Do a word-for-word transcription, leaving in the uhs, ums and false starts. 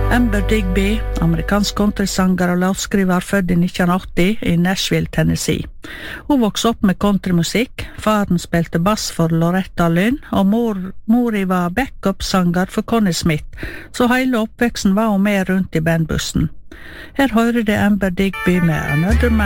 Amber Digby, amerikansk countrysanger og låtskriver født i nitten åtti i Nashville, Tennessee. Hun vokste opp med countrymusikk. Faren spilte bass for Loretta Lynn, og mor, mori var backup-sanger for Connie Smith, så hele oppveksten var hun med rundt i bandbussen. Her hører det Amber Digby med Another Man.